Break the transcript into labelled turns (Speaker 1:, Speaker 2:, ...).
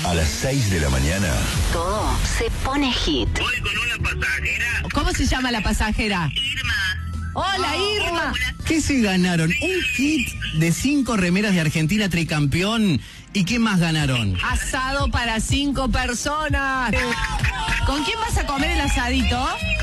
Speaker 1: A las 6 de la mañana.
Speaker 2: Todo se pone hit.
Speaker 3: Voy con una pasajera.
Speaker 4: ¿Cómo se llama la pasajera?
Speaker 3: Irma.
Speaker 4: Hola, Irma.
Speaker 5: ¿Qué se ganaron? Un kit de 5 remeras de Argentina tricampeón. ¿Y qué más ganaron?
Speaker 4: Asado para 5 personas. ¿Con quién vas a comer el asadito?